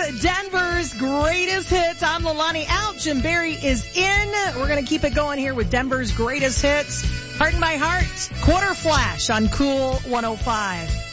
Denver's greatest hits. I'm Leilani out. Jim Berry is in. We're going to keep it going here with Denver's greatest hits. Heart in My Heart, Quarter Flash on Cool 105.